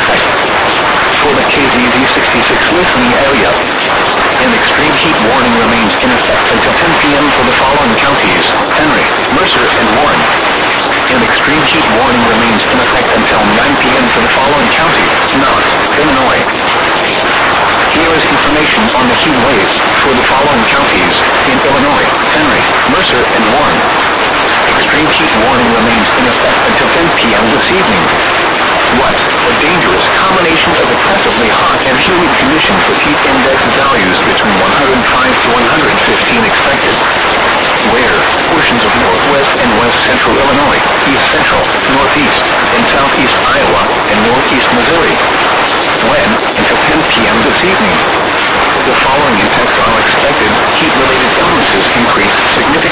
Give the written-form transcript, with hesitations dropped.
effect. For the KZZ66 listening area, an extreme heat warning remains in effect until 10 p.m. for the following counties: Henry, Mercer, and Warren. An extreme heat warning remains in effect until 9 p.m. for the following county: North, Illinois. Here is information on the heat wave for the following counties in Illinois: Henry, Mercer, and Warren. Extreme heat warning remains in effect until 10 p.m. this evening. What a dangerous combination of oppressively hot and humid conditions with heat index values between 105 to 115 expected. Where portions of northwest and west central Illinois, east central, northeast, and southeast Iowa, and northeast Missouri. When until 10 p.m. this evening. The following effects are expected: heat-related illnesses increase significantly.